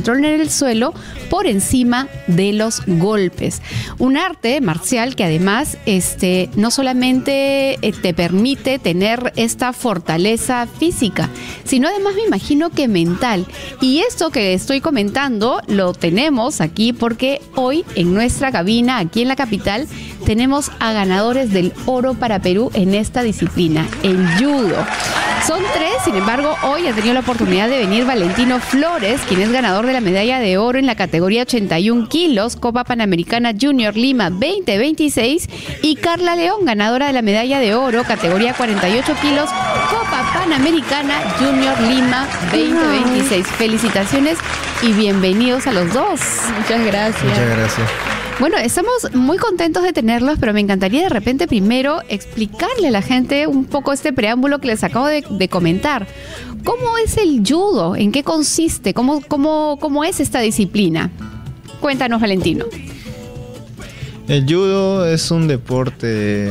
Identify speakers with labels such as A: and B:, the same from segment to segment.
A: control en el suelo por encima de los golpes. Un arte marcial que además no solamente te permite tener esta fortaleza física, sino además me imagino que mental. Y esto que estoy comentando lo tenemos aquí porque hoy en nuestra cabina, aquí en la capital, tenemos a ganadores del oro para Perú en esta disciplina, el judo. Son 3, sin embargo, hoy ha tenido la oportunidad de venir Valentino Flores, quien es ganador de la medalla de oro en la categoría 81 kilos, Copa Panamericana Junior Lima 2026, y Carla León, ganadora de la medalla de oro, categoría 48 kilos, Copa Panamericana Junior Lima 2026. Felicitaciones y bienvenidos a los dos.
B: Muchas gracias.
C: Muchas gracias.
A: Bueno, estamos muy contentos de tenerlos, pero me encantaría de repente primero explicarle a la gente un poco este preámbulo que les acabo de comentar. ¿Cómo es el judo? ¿En qué consiste? ¿Cómo es esta disciplina? Cuéntanos, Valentino.
C: El judo es un deporte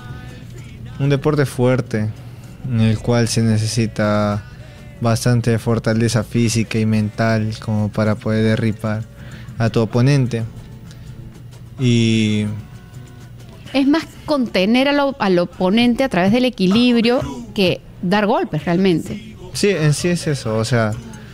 C: fuerte, en el cual se necesita bastante fortaleza física y mental como para poder derribar a tu oponente. Y
A: es más contener al oponente a través del equilibrio que dar golpes realmente.
C: Sí, en sí es eso, o sea,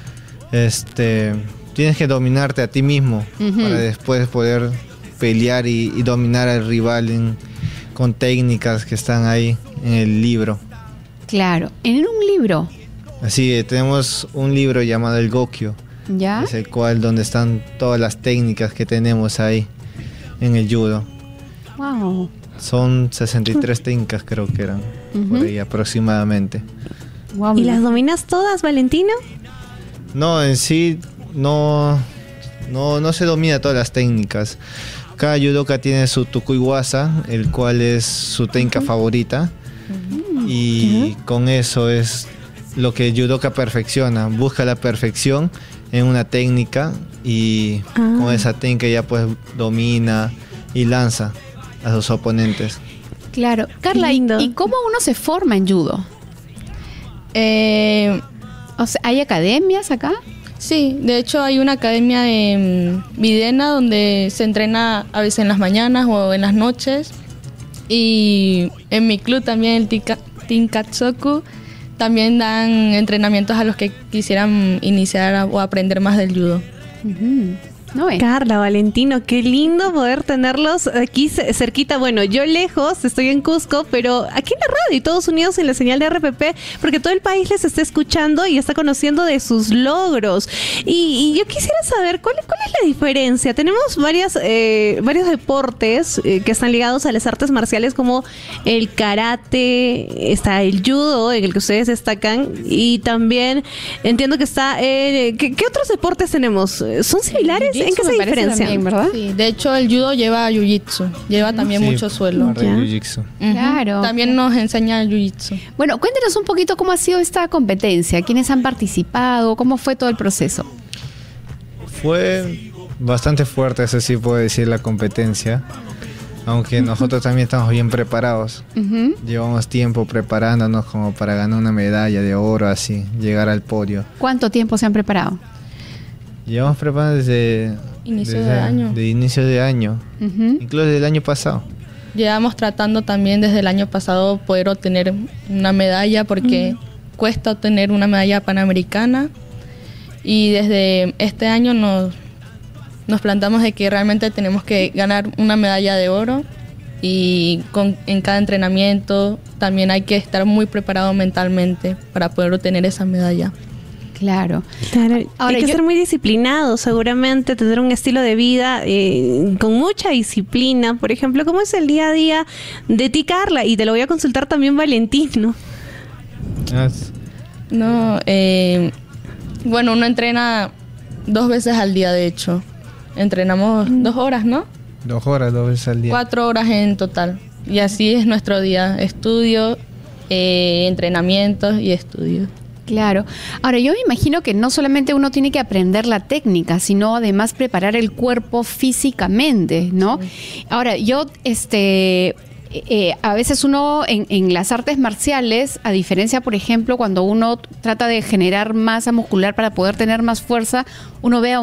C: tienes que dominarte a ti mismo para después poder pelear y dominar al rival con técnicas que están ahí en el libro.
A: Claro, en un libro.
C: Así, tenemos un libro llamado el Gokyo,
A: ¿ya?
C: Es el cual donde están todas las técnicas que tenemos ahí en el judo.
A: Wow.
C: Son 63 técnicas, creo que eran, por ahí aproximadamente.
B: Wow. ¿Y las dominas todas, Valentino?
C: No, en sí no se domina todas las técnicas. Cada judoka tiene su tukuiwasa, el cual es su técnica favorita. Y con eso es lo que el judoka perfecciona. Busca la perfección en una técnica y con esa técnica ya pues domina y lanza a sus oponentes.
A: Claro. Carla, ¿y cómo uno se forma en judo? O sea, ¿hay academias acá?
B: Sí, de hecho hay una academia en Videna donde se entrena a veces en las mañanas o en las noches. Y en mi club también, el Tinkatsoku, también dan entrenamientos a los que quisieran iniciar o aprender más del judo.
A: No es.
B: Carla, Valentino, qué lindo poder tenerlos aquí cerquita. Bueno, yo lejos, estoy en Cusco, pero aquí en la radio y todos unidos en la señal de RPP, porque todo el país les está escuchando y está conociendo de sus logros. Y yo quisiera saber, ¿cuál es la diferencia? Tenemos varios deportes que están ligados a las artes marciales, como el karate, está el judo, en el que ustedes destacan, y también entiendo que está... ¿qué otros deportes tenemos? ¿Son similares? ¿En qué se diferencian?
A: También, ¿verdad?
B: Sí, de hecho el judo lleva jiu-jitsu, lleva también mucho suelo.
C: Jiu-jitsu.
A: Claro.
B: También nos enseña jiu-jitsu.
A: Bueno, cuéntenos un poquito cómo ha sido esta competencia, quiénes han participado, cómo fue todo el proceso.
C: Fue bastante fuerte, eso sí puedo decir, la competencia. Aunque nosotros también estamos bien preparados. Llevamos tiempo preparándonos como para ganar una medalla de oro, así, llegar al podio.
A: ¿Cuánto tiempo se han preparado?
C: Llevamos preparando desde inicio de año, incluso desde el año pasado.
B: Llevamos tratando también desde el año pasado poder obtener una medalla, porque cuesta obtener una medalla panamericana, y desde este año nos plantamos de que realmente tenemos que ganar una medalla de oro, y en cada entrenamiento también hay que estar muy preparado mentalmente para poder obtener esa medalla.
A: Claro.
B: Ahora, hay que ser muy disciplinado, seguramente, tener un estilo de vida con mucha disciplina. Por ejemplo, ¿cómo es el día a día de ti, Carla? Y te lo voy a consultar también, Valentino. No, bueno, uno entrena 2 veces al día, de hecho. Entrenamos 2 horas, ¿no?
C: 2 horas, 2 veces al día.
B: 4 horas en total. Y así es nuestro día. Estudio, entrenamientos y estudio.
A: Claro. Ahora, yo me imagino que no solamente uno tiene que aprender la técnica, sino además preparar el cuerpo físicamente, ¿no? Sí. Ahora, yo, a veces uno en las artes marciales, a diferencia, por ejemplo, cuando uno trata de generar masa muscular para poder tener más fuerza, uno ve a